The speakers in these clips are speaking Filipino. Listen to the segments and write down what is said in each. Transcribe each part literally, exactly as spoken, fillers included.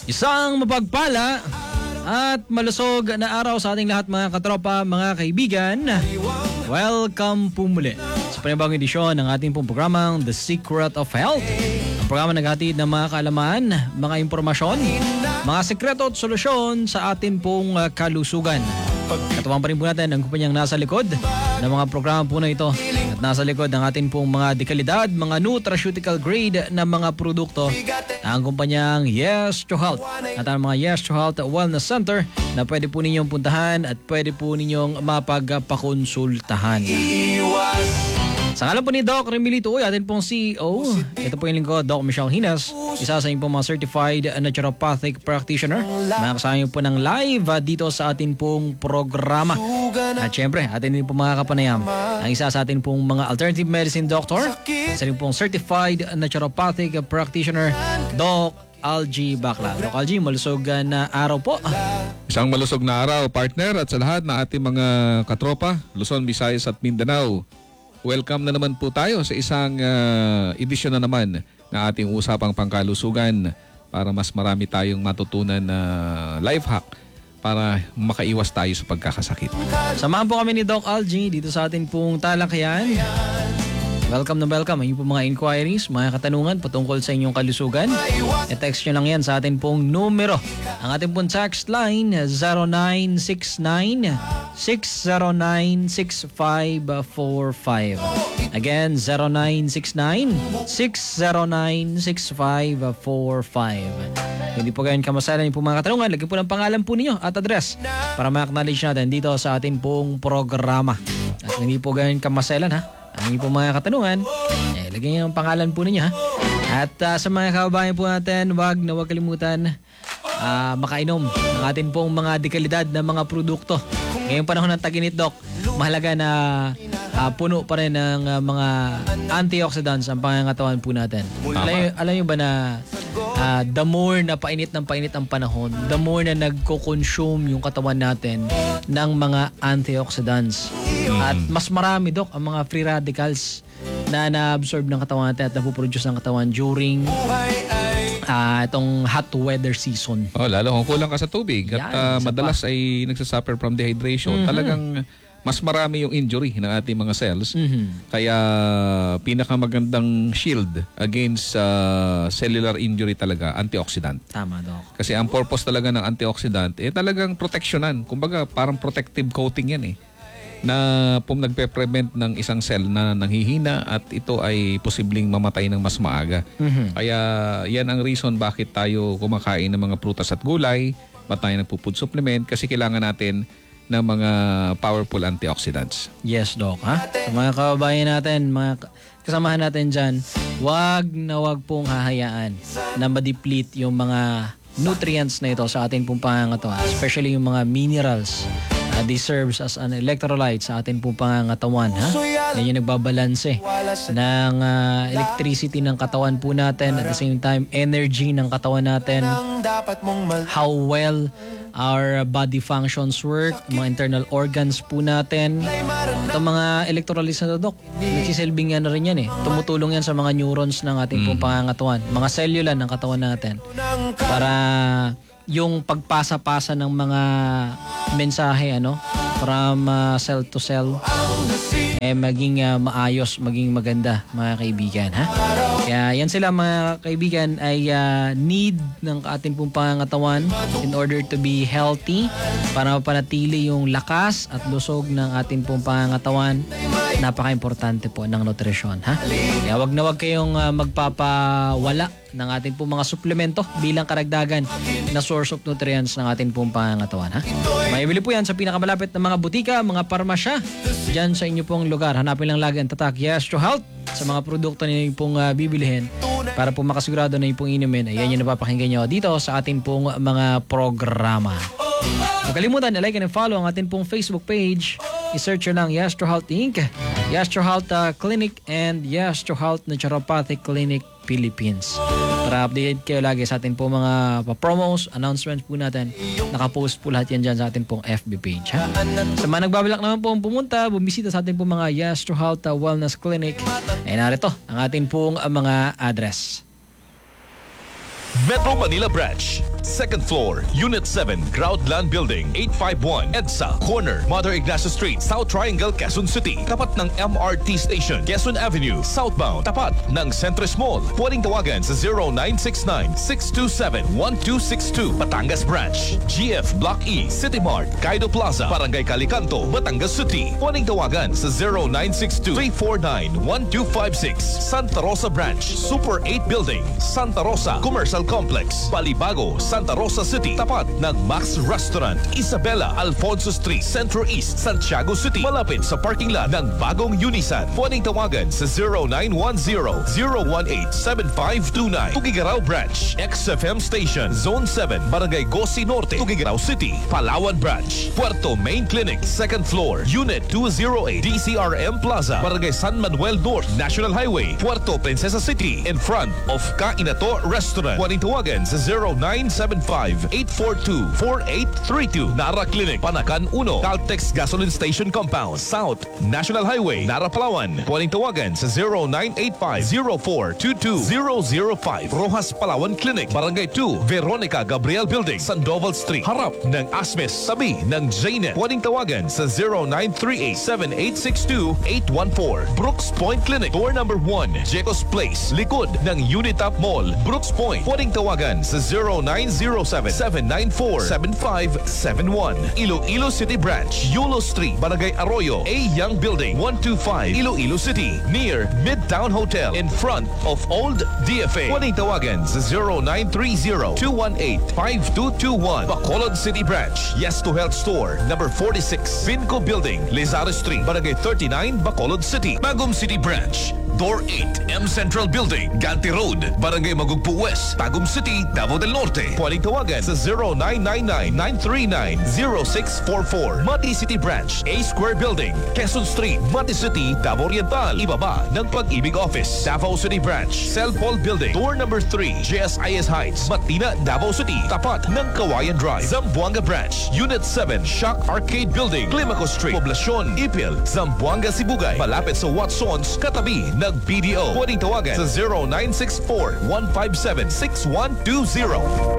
Isang mapagpala at malusog na araw sa ating lahat mga katropa, mga kaibigan. Welcome po muli sa panibagong edisyon ng ating pong programang The Secret of Health. Ang programa naghatid ng mga kaalaman, mga impormasyon, mga sekreto at solusyon sa atin pong uh, kalusugan. Katuwang pa rin po natin ang kumpanyang nasa likod ng mga programa po na ito at nasa likod ng atin pong mga dekalidad, mga nutraceutical grade na mga produkto, ang kumpanyang Yes to Health at ang mga Yes to Health Wellness Center na pwede po ninyong puntahan at pwede po ninyong mapagpakonsultahan. Sa ngalan po ni Doc Remilito, atin pong C E O. Ito po yung lingkod, Doc Michelle Hinas, isa sa inyong mga certified naturopathic practitioner. Mga kasama po ng live dito sa atin pong programa. At syempre, atin din po mga kapanayam, ang isa sa atin pong mga alternative medicine doctor, isa rin pong certified naturopathic practitioner, Doc Algie Bacla. Doc Algie, malusog na araw po. Isang malusog na araw, partner, at sa lahat na ating mga katropa, Luzon, Visayas at Mindanao. Welcome na naman po tayo sa isang uh, edisyon na naman na ating usapang pangkalusugan para mas marami tayong matutunan na uh, life hack para makaiwas tayo sa pagkakasakit. Samahan po kami ni Doc Algie dito sa ating pong talakayan. Welcome na welcome. Ayun po mga inquiries, mga katanungan patungkol sa inyong kalusugan. E-text nyo lang yan sa ating pong numero. Ang ating pong text line zero nine six nine, six zero nine, six five four five. Again, zero nine six nine, six zero nine, six five four five. Hindi po ganyan kamasalan yung po mga katanungan. Lagyan po ng pangalan po ninyo at address para ma-acknowledge natin dito sa ating pong programa. At hindi po ganyan kamasalan ha. Ang po mga katanungan, eh, lagyan niyo ang pangalan po ninyo ha. At uh, sa mga kababayan po natin, wag na wag kalimutan uh, makainom ng atin pong mga dekalidad na mga produkto. Ngayong panahon ng tag-init, Doc, mahalaga na uh, puno pa rin ng uh, mga antioxidants ang pangangatawan po natin. Alam, alam niyo ba na uh, the more na painit ng painit ang panahon, the more na nagko-consume yung katawan natin ng mga antioxidants. At mas marami, Doc, ang mga free radicals na na-absorb ng katawan natin at napuproduce ng katawan during uh, itong hot weather season. Oh, lalo kung kulang ka sa tubig at uh, madalas pa ay nagsasuffer from dehydration, mm-hmm. talagang mas marami yung injury ng ating mga cells. Mm-hmm. Kaya pinakamagandang shield against uh, cellular injury talaga, antioxidant. Tama, Doc. Kasi ang purpose talaga ng antioxidant, eh talagang protectionan. Kumbaga parang protective coating yan eh, na pum nagpe-prevent ng isang cell na nanghihina at ito ay posibleng mamatay ng mas maaga. Mm-hmm. Kaya yan ang reason bakit tayo kumakain ng mga prutas at gulay, bakit tayo nagpo-food supplement, kasi kailangan natin ng mga powerful antioxidants. Yes, Doc. Ha? Sa mga kababayan natin, mga kasamahan natin dyan, wag na wag pong hahayaan na ma-deplete yung mga nutrients na ito sa ating pong pangangatawan, especially yung mga minerals. Uh, this serves as an electrolyte sa ating pong pangangatawan. Ha? Yan yung nagbabalanse ng uh, electricity ng katawan po natin, at the same time, energy ng katawan natin, how well our body functions work, mga internal organs po natin. Itong mga electrolytes na to, Doc, nagsisilbing yan na rin yan eh. Tumutulong yan sa mga neurons ng ating pong pangangatawan, mga cellular ng katawan natin, para yung pagpasa-pasa ng mga mensahe ano from uh, cell to cell eh maging uh, maayos, maging maganda, mga kaibigan ha. Kaya yan sila mga kaibigan ay uh, need ng ating pong pangangatawan in order to be healthy, para mapanatili yung lakas at lusog ng ating pong pangangatawan. Napaka-importante po ng nutrisyon ha. Kaya wag na wag kayong uh, magpapawala ng ating pong mga suplemento bilang karagdagan na source of nutrients ng ating pong pangangatawan ha. Maibili po yan sa pinakamalapit na mga butika, mga parmasya dyan sa inyo pong lugar. Hanapin lang lagi ang tatak Yes to Health sa mga produkto ninyo pong uh, bibilihin para po makasigurado na yung pong inumin. Ayan yung napapakinggan nyo dito sa ating pong mga programa. Huwag kalimutan, like and follow ang ating pong Facebook page. I-search nyo lang Yes to Health Incorporated, Yes to Health uh, Clinic, and Yes to Health Naturopathic Clinic Philippines. Para update kayo lagi sa ating pong mga promos, announcements po natin. Nakapost po lahat yan dyan sa ating pong F B page. Ha? Sa mga nagbabalak naman po pumunta, bumisita sa ating pong mga Yes to Health uh, Wellness Clinic, ay narito ang ating pong uh, mga address. Metro Manila Branch, second floor, Unit seven, Groundland Building, eight fifty-one, EDSA, corner, Mother Ignacio Street, South Triangle, Quezon City. Tapat ng M R T Station, Quezon Avenue, southbound. Tapat ng Centris Mall. Pwedeng tawagan sa zero nine six nine, six two seven, one two six two. Batangas Branch, G F Block E, City Mart, Kaido Plaza, Barangay Calicanto, Batangas City. Pwedeng tawagan sa zero nine six two, three four nine, one two five six. Santa Rosa Branch, Super eight Building, Santa Rosa Commercial Complex, Balibago, Santa Rosa City. Tapat ng Max Restaurant, Isabela Alfonso Street, Centro East, Santiago City. Malapit sa parking lot ng bagong Unisan. Pwedeng tawagan sa zero nine one zero, zero one eight, seven five two nine. Tugigaraw Branch, X F M Station, Zone seven, Barangay Gosi Norte, Tugigaraw City. Palawan Branch, Puerto Main Clinic, second floor, Unit two oh eight, D C R M Plaza, Barangay San Manuel North, National Highway, Puerto Princesa City, in front of Kainato Restaurant. Pwedeng tawagan sa zero nine seven five, eight four two, four eight three two. Nara Clinic, Panakan one, Caltex Gasoline Station Compound, South National Highway, Nara, Palawan. Pwedeng tawagan sa zero nine eight five, zero four two two zero zero five. Rojas Palawan Clinic, Barangay two, Veronica Gabriel Building, Sandoval Street, harap ng Asmes, tabi ng Jnet. Pwedeng tawagan sa zero nine three eight, seven eight six two, eight one four. Brooks Point Clinic, door number one, Jecos Place, likod ng Unitap Mall, Brooks Point. Pwedeng tawagan sa zero nine zero seven, seven nine four, seven five seven one. Iloilo City Branch, Yulo Street, Barangay Arroyo, A Young Building, one two five, Iloilo City, near Midtown Hotel, in front of Old D F A. Pwedeng tawagan sa zero nine three zero, two one eight, five two two one. Bacolod City Branch, Yes to Health Store, number forty-six, Vinco Building, Lizares Street, Barangay thirty-nine, Bacolod City. Bagum City Branch, Door eight, M Central Building, Ganti Road, Barangay Magugpo West, Tagum City, Davao del Norte. Pwedeng tawagan sa zero nine nine nine, nine three nine, zero six four four. Mati City Branch, A Square Building, Quezon Street, Mati City, Davao Oriental. Ibaba ng Pag-ibig Office, Davao City Branch, Cellpol Building, door number three, J S I S Heights, Matina, Davao City. Tapat ng Kawayan Drive, Zamboanga Branch, Unit seven, Shock Arcade Building, Climaco Street, Poblacion, Ipil, Zamboanga, Sibugay. Malapit sa Watsons, katabi ng B D O. Pwedeng tawagan sa zero nine six four, one five seven, six one two zero.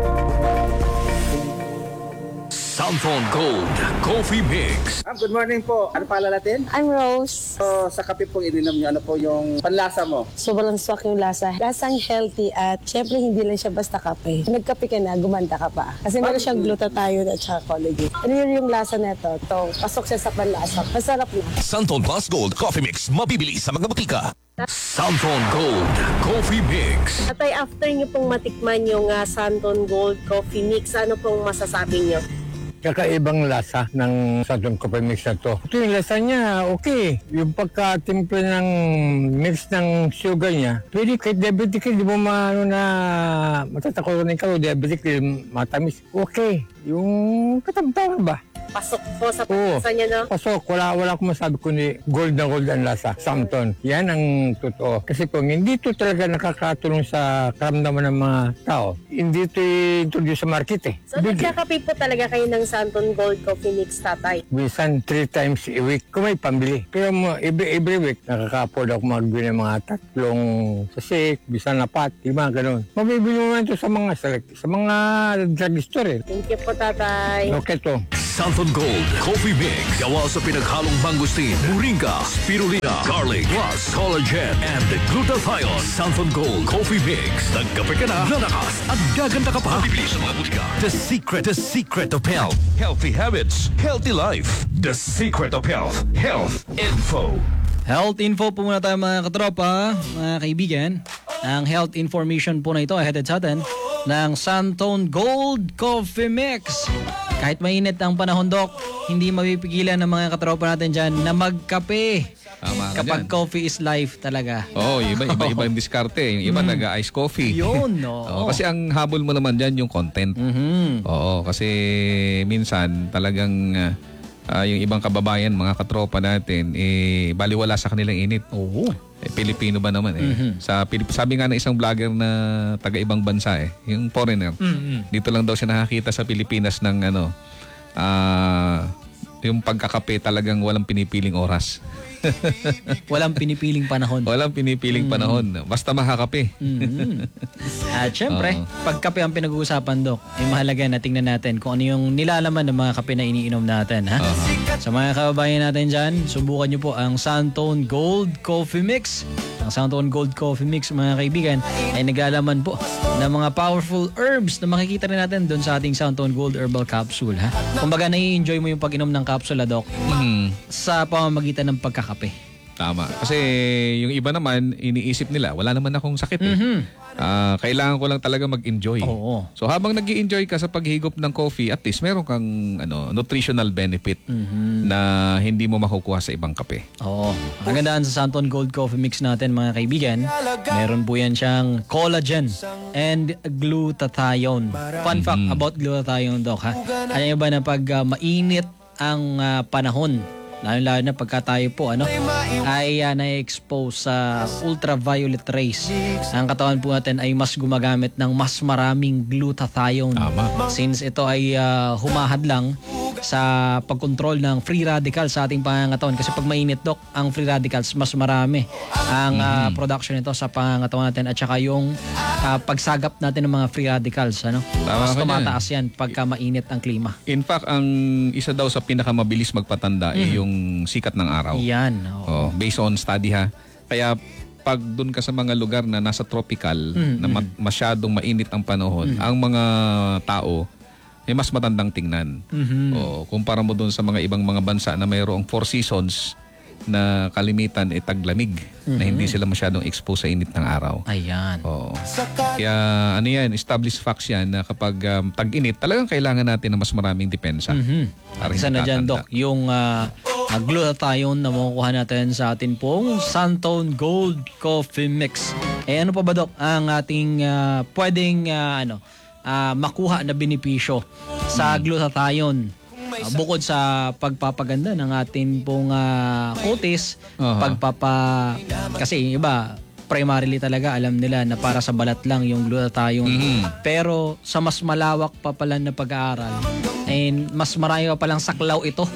Southern Gold Coffee Mix. Ma'am, good morning po. Ano pala natin? I'm Rose. So, sa kape pong ininom niyo, ano po yung panlasa mo? Sobrang swak yung lasa. Lasang healthy at syempre hindi lang siya basta kape. Nagkape ka na, gumanda ka pa. Kasi meron siyang glutathione at saka collagen. Ano yun yung lasa neto? Ito, pasok siya sa panlasa. Masarap na. Santon Plus Gold Coffee Mix, mabibili sa mga butika. Southern Gold Coffee Mix. Atay, after niyo pong matikman yung uh, Santon Gold Coffee Mix, ano pong masasabi niyo? Kakaibang lasa ng Santon Coffee Mix na to. Ito yung lasa niya, okay. Yung pagkatimpla ng mix ng sugar niya, pwede kahit diabetic, di mo maano na matatakoran ka o diabetic, matamis. Okay. Yung katamtaman ba? Pasok po sa Oo. panlasa niya, no? Pasok, wala, wala akong masabi kundi gold na gold ang lasa. Santon. Yan ang totoo. Kasi kung hindi ito talaga nakakatulong sa karamdaman ng mga tao, hindi ito introduce sa market eh. So, nagkakape po talaga kayo ng Santon Gold Coffee Mix, tatay? Minsan three times a week kung may pambili. Pero mo, every, every week, nakaka-afford ako magbili ng mga tatlong sasik, bisan na pat, lima, ganun. Mabibili mo ito sa mga select, sa mga drugstore eh. Thank you po, tatay. Okay to. Southern Gold Coffee Mix. Gawa sa pinaghalong mangustin, moringa, spirulina, garlic, plus collagen, and glutathione. Southern Gold Coffee Mix. Nagkape ka na, lalakas, at gaganda ka pa. Bibili sa mga butika. The secret, the secret of health. Healthy habits, healthy life. The secret of health. Health info. Health info po muna tayo mga katropa, mga kaibigan. Ang health information po na ito ay headed sa atin ng Santon Gold Coffee Mix. Kahit mainit ang panahon, Dok, hindi mapipigilan ng mga katropa natin dyan na magkape. Tama ka Kapag dyan. coffee is life talaga. Oo, iba, iba, iba yung diskarte. Yung iba nag-ice coffee. Yun, no. Oo, kasi ang habol mo naman dyan yung content. Mhm. Oo, kasi minsan talagang ah, yung ibang kababayan, mga katropa natin, eh, baliwala sa kanilang init. Oo. Eh, Pilipino ba naman eh. Sa Pilip sabi nga ng isang vlogger na taga-ibang bansa eh, yung foreigner. Dito lang daw siya nakakita sa Pilipinas ng ano, ah, yung pagkakape talagang walang pinipiling oras. Walang pinipiling panahon. Walang pinipiling panahon. Basta makakape. Mhm. At syempre, Oo. pag kape ang pinag-uusapan, Dok, ay mahalaga na tingnan natin kung ano yung nilalaman ng mga kape na iniinom natin. Ha? Sa mga kababayan natin dyan, subukan nyo po ang Santone Gold Coffee Mix. Ang Santone Gold Coffee Mix, mga kaibigan, ay naglalaman po ng mga powerful herbs na makikita rin natin doon sa ating Santone Gold Herbal Capsule. Ha? Kumbaga, nai-enjoy mo yung pag-inom ng capsule, Dok, Mhm. sa pamamagitan ng pagkakape. Tama. Kasi yung iba naman, iniisip nila, wala naman akong sakit eh. Mhm. Ah, kailangan ko lang talaga mag-enjoy. Oo. So habang nag enjoy ka sa paghigop ng coffee, at least meron kang ano, nutritional benefit Mhm. na hindi mo makukuha sa ibang kape. Oo. Ang gandaan sa Santone Gold Coffee Mix natin, mga kaibigan, meron po yan siyang collagen and glutathione. Fun fact about glutathione, Doc, ha? Alam niyo ba na pag ah, mainit ang ah, panahon, lalo-lalo na pagka tayo po ano, ay uh, na-expose sa ultraviolet rays, ang katawan po natin ay mas gumagamit ng mas maraming glutathione. Tama. Since ito ay uh, humahadlang sa pagkontrol ng free radicals sa ating pangangatawan. Kasi pag mainit, Dok, ang free radicals mas marami ang uh, production nito sa pangangatawan natin, at saka yung uh, pagsagap natin ng mga free radicals. Ano? Tama Mas ka tumataas yan pagka mainit ang klima. In fact, ang isa daw sa pinakamabilis magpatanda ay yung sikat ng araw. Yan. oo. Oh, based on study ha. Kaya pag doon ka sa mga lugar na nasa tropical, na ma- masyadong mainit ang panahon, ang mga tao ay mas matandang tingnan. Oh, kumpara mo doon sa mga ibang mga bansa na mayroong four seasons na kalimitan ay taglamig, na hindi sila masyadong exposed sa init ng araw. Ayan. Oo. Kaya ano yan, established facts yan na kapag um, tag-init, talagang kailangan natin ng mas maraming depensa. Mhm. Para Isa hindi na dyan, tatanda. Dok, yung uh, glutathione na makukuha natin sa atin pong Santone Gold Coffee Mix. Eh ano pa ba, Dok, ang ating uh, pwedeng uh, ano, uh, makuha na benepisyo sa glutathione? Uh, bukod sa pagpapaganda ng ating pong uh, kutis, Aha. pagpapa... Kasi yung iba, primarily talaga alam nila na para sa balat lang yung glutathione. Mhm. Pero sa mas malawak pa pala na pag-aaral, and mas marami pa palang saklaw ito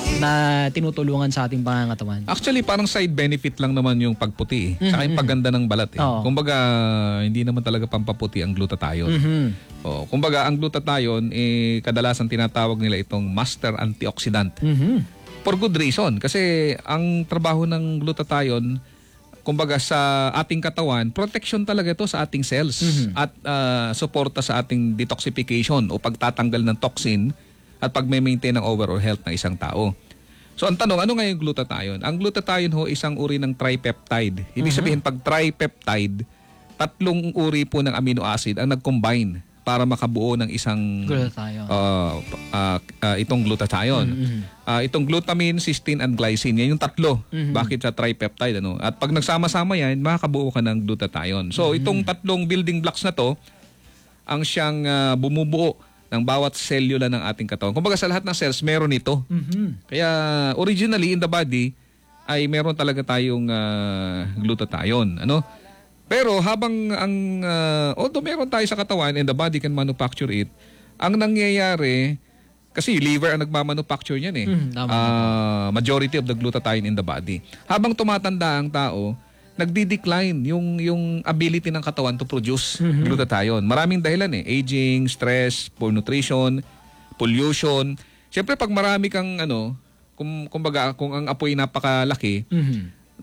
na tinutulungan sa ating pangangatawan. Actually, parang side benefit lang naman yung pagputi. Eh. Saka yung pagganda ng balat. Eh. Oo. Kumbaga, hindi naman talaga pampaputi ang glutathione. Mhm. Oh, kumbaga, ang glutathione, eh, kadalasan tinatawag nila itong master antioxidant. Mhm. For good reason. Kasi ang trabaho ng glutathione, kumbaga sa ating katawan, protection talaga ito sa ating cells. At ah, suporta sa ating detoxification o pagtatanggal ng toxin at pag-maintain ng overall health ng isang tao. So ang tanong, ano nga yung glutathione? Ang glutathione ho, isang uri ng tripeptide. Ibig sabihin, pag tripeptide, tatlong uri po ng amino acid ang nag-combine para makabuo ng isang Glutathione. uh, uh, uh, itong glutathione. Uh, itong glutamine, cysteine, and glycine. Yan yung tatlo. Bakit sa tripeptide? Ano? At pag nagsama-sama yan, makakabuo ka ng glutathione. So itong tatlong building blocks na to, ang siyang uh, bumubuo ng bawat cellula ng ating katawan. Kumbaga sa lahat ng cells, meron ito. Kaya originally in the body, ay meron talaga tayong uh, glutathione. Ano? Pero habang ang, uh, although meron tayo sa katawan and the body can manufacture it, ang nangyayari, kasi liver ang nagmamanufacture niyan eh. Mm, tama. Ah, majority of the glutathione in the body. Habang tumatanda ang tao, nagdi-decline yung yung ability ng katawan to produce glutathione. Maraming dahilan eh. Aging, stress, poor nutrition, pollution. Siyempre pag marami kang ano, kung kumbaga kung ang apoy napakalaki, Mhm.